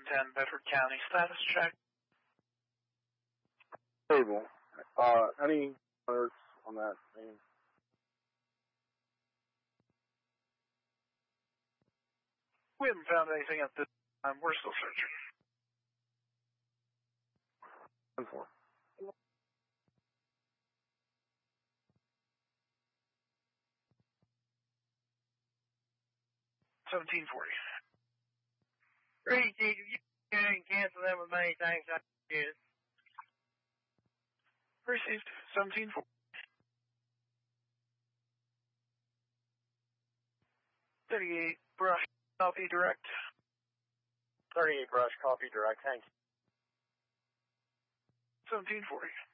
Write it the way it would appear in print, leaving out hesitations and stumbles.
1010 Bedford County. Status check. Stable. Any alerts on that name? We haven't found anything at this time. We're still searching. 10-4. Pretty cheap. You can cancel them with many thanks. I appreciate it. Received. 1740. Brush, copy direct. 38 Brush, copy direct, thank you. 1740.